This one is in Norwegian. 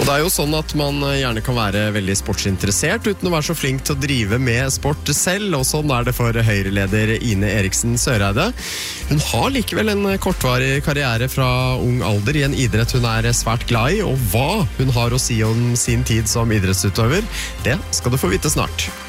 Og det jo sånn at man gjerne kan være veldig sportsinteressert uten å være så flink til å drive med sport selv, og sånn det for Høyre-leder Ine Eriksen Søreide. Hun har likevel en kortvarig karriere fra ung alder i en idrett hun svært glad i, og hva hun har å si om sin tid som idrettsutøver, det skal du få vite snart.